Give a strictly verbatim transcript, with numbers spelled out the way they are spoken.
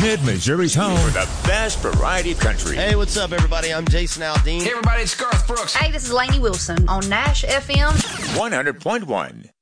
Mid-Missouri's home for the best variety of country. Hey, what's up, everybody? I'm Jason Aldean. Hey, everybody, it's Garth Brooks. Hey, this is Lainey Wilson on Nash F M. one hundred point one.